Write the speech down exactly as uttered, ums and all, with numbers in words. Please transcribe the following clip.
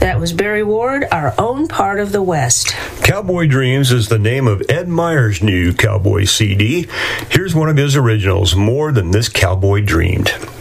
That was Barry Ward, Our Own Part of the West. Cowboy Dreams is the name of Ed Meyer's new cowboy C D. Here's one of his originals, More Than This Cowboy Dreamed.